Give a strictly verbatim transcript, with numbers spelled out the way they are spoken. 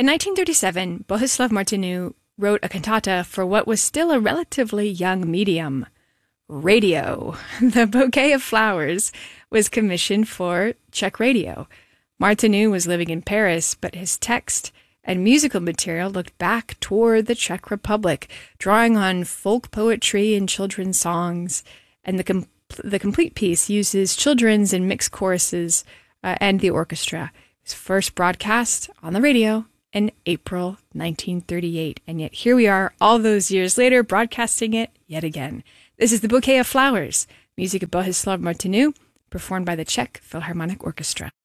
In nineteen thirty-seven, Bohuslav Martinu wrote a cantata for what was still a relatively young medium, radio. The Bouquet of Flowers was commissioned for Czech radio. Martinu was living in Paris, but his text and musical material looked back toward the Czech Republic, drawing on folk poetry and children's songs, and the, com- the complete piece uses children's and mixed choruses uh, and the orchestra. It was first broadcast on the radio in April nineteen thirty-eight, and yet here we are all those years later broadcasting it yet again. This is The Bouquet of Flowers, music of Bohuslav Martinu, performed by the Czech Philharmonic Orchestra.